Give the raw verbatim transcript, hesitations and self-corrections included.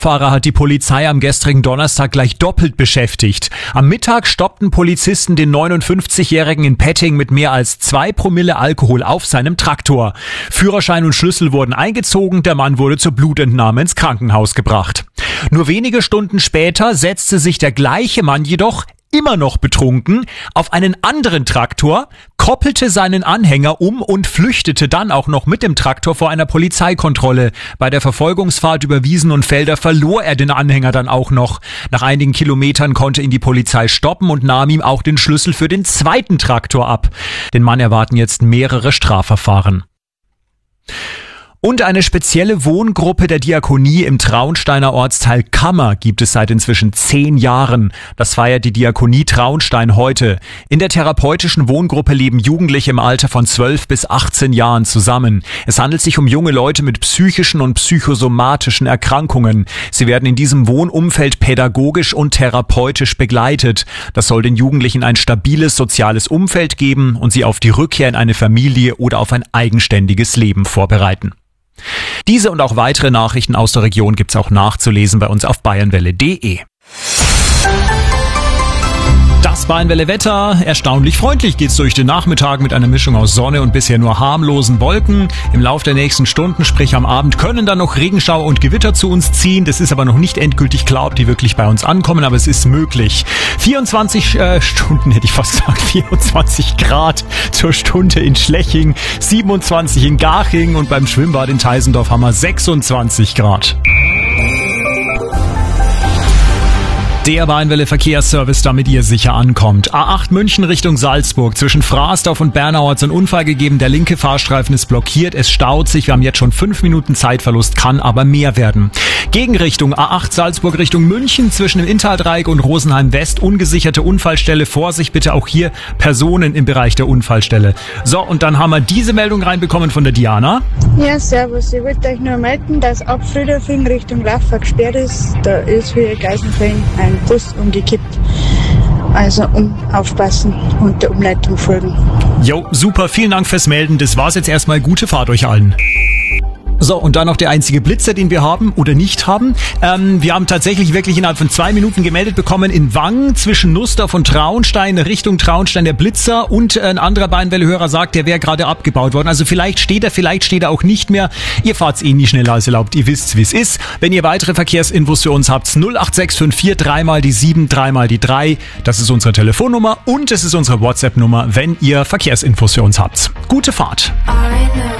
Fahrer hat die Polizei am gestrigen Donnerstag gleich doppelt beschäftigt. Am Mittag stoppten Polizisten den neunundfünfzigjährigen in Petting mit mehr als zwei Promille Alkohol auf seinem Traktor. Führerschein und Schlüssel wurden eingezogen, der Mann wurde zur Blutentnahme ins Krankenhaus gebracht. Nur wenige Stunden später setzte sich der gleiche Mann jedoch immer noch betrunken auf einen anderen Traktor, koppelte seinen Anhänger um und flüchtete dann auch noch mit dem Traktor vor einer Polizeikontrolle. Bei der Verfolgungsfahrt über Wiesen und Felder verlor er den Anhänger dann auch noch. Nach einigen Kilometern konnte ihn die Polizei stoppen und nahm ihm auch den Schlüssel für den zweiten Traktor ab. Den Mann erwarten jetzt mehrere Strafverfahren. Und eine spezielle Wohngruppe der Diakonie im Traunsteiner Ortsteil Kammer gibt es seit inzwischen zehn Jahren. Das feiert die Diakonie Traunstein heute. In der therapeutischen Wohngruppe leben Jugendliche im Alter von zwölf bis achtzehn Jahren zusammen. Es handelt sich um junge Leute mit psychischen und psychosomatischen Erkrankungen. Sie werden in diesem Wohnumfeld pädagogisch und therapeutisch begleitet. Das soll den Jugendlichen ein stabiles soziales Umfeld geben und sie auf die Rückkehr in eine Familie oder auf ein eigenständiges Leben vorbereiten. Diese und auch weitere Nachrichten aus der Region gibt's auch nachzulesen bei uns auf bayernwelle punkt de. Das Bayernwelle Wetter, erstaunlich freundlich geht's durch den Nachmittag mit einer Mischung aus Sonne und bisher nur harmlosen Wolken. Im Lauf der nächsten Stunden, sprich am Abend, können dann noch Regenschauer und Gewitter zu uns ziehen. Das ist aber noch nicht endgültig klar, ob die wirklich bei uns ankommen, aber es ist möglich. vierundzwanzig äh, Stunden, hätte ich fast gesagt, vierundzwanzig Grad zur Stunde in Schleching, siebenundzwanzig in Garching und beim Schwimmbad in Teisendorf haben wir sechsundzwanzig Grad. Der Bayernwelle Verkehrsservice, damit ihr sicher ankommt. A acht München Richtung Salzburg. Zwischen Frasdorf und Bernau hat es einen Unfall gegeben. Der linke Fahrstreifen ist blockiert. Es staut sich. Wir haben jetzt schon fünf Minuten Zeitverlust, kann aber mehr werden. Gegenrichtung A acht Salzburg Richtung München. Zwischen dem Inntal-Dreieck und Rosenheim West. Ungesicherte Unfallstelle. Vorsicht bitte auch hier Personen im Bereich der Unfallstelle. So, und dann haben wir diese Meldung reinbekommen von der Diana. Ja, servus. Ich wollte euch nur melden, dass ab Friederfing Richtung Laffa gesperrt ist. Da ist für Geisenfing ein Bus umgekippt. Also um aufpassen und der Umleitung folgen. Jo, super, vielen Dank fürs Melden. Das war's jetzt erstmal. Gute Fahrt euch allen. So, und dann noch der einzige Blitzer, den wir haben oder nicht haben. Ähm, wir haben tatsächlich wirklich innerhalb von zwei Minuten gemeldet bekommen in Wangen zwischen Nussdorf und Traunstein, Richtung Traunstein der Blitzer, und ein anderer Bayernwelle-Hörer sagt, der wäre gerade abgebaut worden. Also vielleicht steht er, vielleicht steht er auch nicht mehr. Ihr fahrt's eh nie schneller als erlaubt. Ihr wisst, wie es ist. Wenn ihr weitere Verkehrsinfos für uns habt, null acht sechs fünf vier drei mal die sieben, drei mal die drei. Das ist unsere Telefonnummer und es ist unsere WhatsApp-Nummer, wenn ihr Verkehrsinfos für uns habt. Gute Fahrt.